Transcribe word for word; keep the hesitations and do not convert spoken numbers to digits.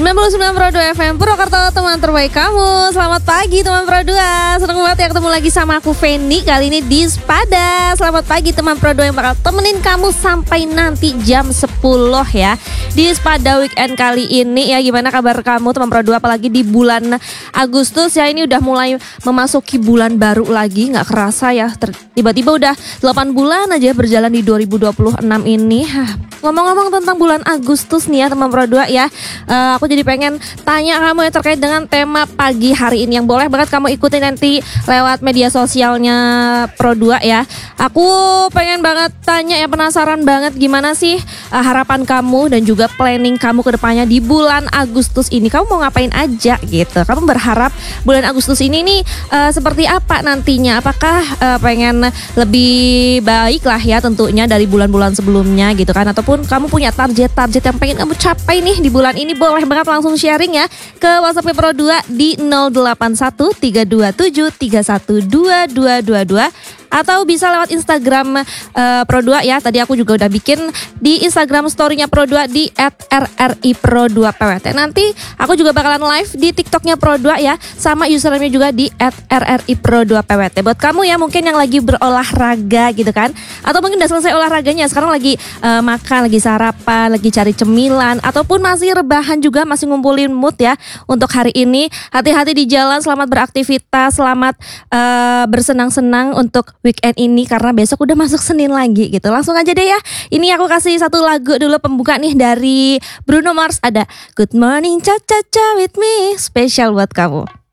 sembilan puluh sembilan Pro dua F M Purwokerto, teman terbaik kamu. Selamat pagi teman Pro dua. Senang banget ya ketemu lagi sama aku Feni kali ini di Spada. Selamat pagi teman Pro dua yang bakal temenin kamu sampai nanti jam sepuluh ya. Di Spada weekend kali ini ya, gimana kabar kamu teman Pro dua, apalagi di bulan Agustus ya. Ini udah mulai memasuki bulan baru lagi, nggak kerasa ya. Ter- tiba-tiba udah delapan bulan aja berjalan di dua ribu dua puluh enam ini. Hah, ngomong-ngomong tentang bulan Agustus nih ya teman Pro dua ya. Uh, aku jadi pengen tanya kamu ya terkait dengan tema pagi hari ini yang boleh banget kamu ikuti nanti lewat media sosialnya Pro dua ya. Aku pengen banget tanya ya, penasaran banget gimana sih uh, harapan kamu dan juga planning kamu ke depannya di bulan Agustus ini. Kamu mau ngapain aja gitu? Kamu berharap bulan Agustus ini nih uh, seperti apa nantinya? Apakah uh, pengen lebih baik lah ya tentunya dari bulan-bulan sebelumnya gitu kan? Ataupun kamu punya target-target yang pengen kamu capai nih di bulan ini? Boleh banget langsung sharing ya ke WhatsApp Pro dua di nol delapan satu tiga dua tujuh tiga satu dua dua dua dua atau bisa lewat Instagram uh, Pro dua ya. Tadi aku juga udah bikin di Instagram story-nya Pro dua di et er er i pro dua p w t. Nanti aku juga bakalan live di TikTok-nya Pro dua ya, sama username-nya juga di et er er i pro dua p w t. Buat kamu ya mungkin yang lagi berolahraga gitu kan, atau mungkin udah selesai olahraganya, sekarang lagi uh, makan, lagi sarapan, lagi cari cemilan, ataupun masih rebahan juga, masih ngumpulin mood ya untuk hari ini. Hati-hati di jalan, selamat beraktivitas, selamat uh, bersenang-senang untuk weekend ini karena besok udah masuk Senin lagi gitu. Langsung aja deh ya. Ini aku kasih satu lagu dulu pembuka nih dari Bruno Mars, ada Good Morning Cha Cha Cha with Me, spesial buat kamu.